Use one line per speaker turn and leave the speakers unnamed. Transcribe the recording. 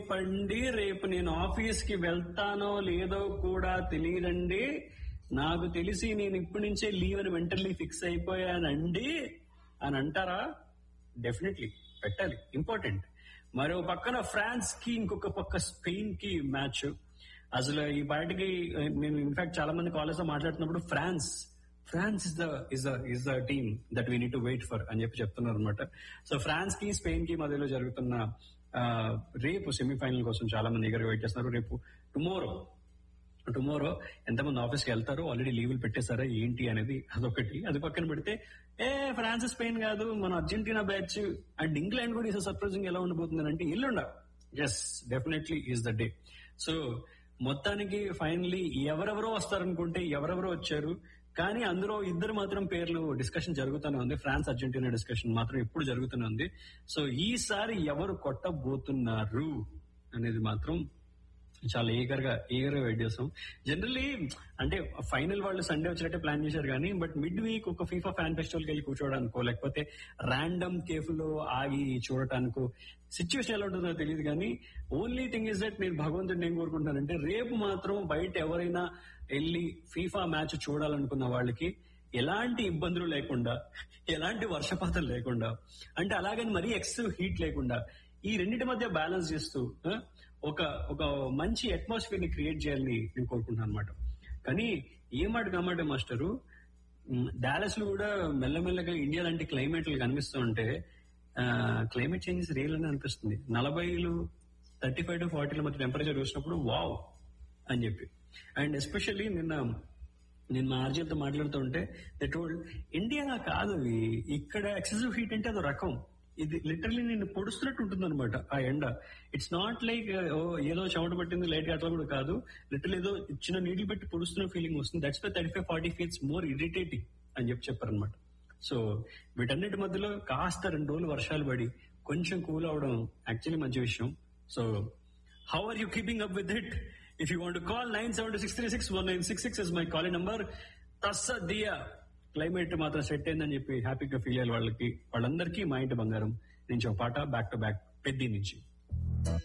రేపు నేను ఆఫీస్ కి వెళ్తానో లేదో కూడా తెలియదండి, నాకు తెలిసి నేను ఇప్పటి నుంచే లీవ్ అని మెంటల్లీ ఫిక్స్ అయిపోయానండి అని అంటారా? డెఫినెట్లీ పెట్టాలి, ఇంపార్టెంట్. మరో పక్కన ఫ్రాన్స్ కి, ఇంకొక పక్క స్పెయిన్ కి మ్యాచ్. అసలు ఈ పార్టీకి నేను ఇన్ఫాక్ట్ చాలా మంది కాలేజ్ లో మాట్లాడుతున్నప్పుడు France is the team that we need to wait for అని చెప్తున్నారు అనమాట. సో ఫ్రాన్స్ కి స్పెయిన్ కి మధ్యలో జరుగుతున్న రేపు సెమీఫైనల్ కోసం చాలా మంది ఎగర వెయిట్ చేస్తున్నారు. రేపు టుమారో ఎంతమంది ఆఫీస్కి వెళ్తారో, ఆల్రెడీ లీవులు పెట్టేశారా ఏంటి అనేది అదొకటి. అది పక్కన పెడితే ఫ్రాన్స్ స్పెయిన్ కాదు, మన అర్జెంటీనా బ్యాచ్ అండ్ ఇంగ్లాండ్ కూడా ఈసారి సర్ప్రైజింగ్ ఎలా ఉండబోతుంది అంటే ఎల్లుండ. Yes, definitely is the day. So మొత్తానికి ఫైనలీ ఎవరెవరో వస్తారనుకుంటే ఎవరెవరో వచ్చారు, కానీ అందులో ఇద్దరు మాత్రం పేర్లు డిస్కషన్ జరుగుతూనే ఉంది. ఫ్రాన్స్ అర్జెంటీనా డిస్కషన్ మాత్రం ఎప్పుడు జరుగుతూనే ఉంది. సో ఈసారి ఎవరు కొట్టబోతున్నారు అనేది మాత్రం చాలా ఈగర్గా వెయిట్ చేస్తాం. జనరల్లీ అంటే ఫైనల్ వాళ్ళు సండే వచ్చినట్టే ప్లాన్ చేశారు కానీ, బట్ మిడ్ వీక్ ఒక ఫీఫా ఫ్యాన్ ఫెస్టివల్కి వెళ్ళి కూర్చోవడానికో లేకపోతే ర్యాండమ్ కేఫ్లో ఆగి చూడటానికో సిచ్యువేషన్ ఎలా ఉంటుందో తెలియదు. కానీ ఓన్లీ థింగ్ ఇస్ దట్ నేను భగవంతుడిని ఏం కోరుకుంటున్నానంటే, రేపు మాత్రం బయట ఎవరైనా వెళ్ళి ఫీఫా మ్యాచ్ చూడాలనుకున్న వాళ్ళకి ఎలాంటి ఇబ్బందులు లేకుండా, ఎలాంటి వర్షపాతం లేకుండా, అంటే అలాగని మరీ ఎక్సెసివ్ హీట్ లేకుండా, ఈ రెండింటి మధ్య బ్యాలెన్స్ చేస్తూ ఒక మంచి అట్మాస్ఫియర్ ని క్రియేట్ చేయాలని నేను కోరుకుంటున్నాను అనమాట. కానీ ఏమాట కామాట మాస్టరు, డాలస్ లో కూడా మెల్లమెల్లగా ఇండియా లాంటి క్లైమేట్లు కనిపిస్తూ ఉంటే క్లైమేట్ చేంజెస్ రియల్ అని అనిపిస్తుంది. 40 35 to 40 మధ్య టెంపరేచర్ చూసినప్పుడు వావ్ అని చెప్పి. అండ్ ఎస్పెషల్లీ నేను మా ఆర్జీలతో మాట్లాడుతూ ఉంటే దే టోల్డ్ ఇండియా కాదు ఇక్కడ ఎక్సెసివ్ హీట్ అంటే అదో రకం, ఇది లిటరలీ నేను పొడుస్తున్నట్టు ఉంటుంది అనమాట ఆ ఎండ. ఇట్స్ నాట్ లైక్ ఏదో చెమట పట్టింది లైట్ గా అట్లా కూడా కాదు, లిటరల్ ఏదో చిన్న నీళ్లు పెట్టి పొడుస్తున్న ఫీలింగ్ వస్తుంది. That's why 35-40 feels more irritating అని చెప్పారనమాట. సో వీటన్నిటి మధ్యలో కాస్త 2 రోజులు వర్షాలు పడి కొంచెం కూల్ అవడం యాక్చువల్లీ మంచి విషయం. So how are you keeping up with it? If you want to call 9726361966 is my calling number. తస్సదియా climate మాత్రం సెట్ అయిందని చెప్పి హ్యాపీగా ఫీల్ అయ్యే వాళ్ళందరికీ మా ఇంటి బంగారం నుంచి ఒక పాట బ్యాక్ టు బ్యాక్ పెద్ద నుంచి.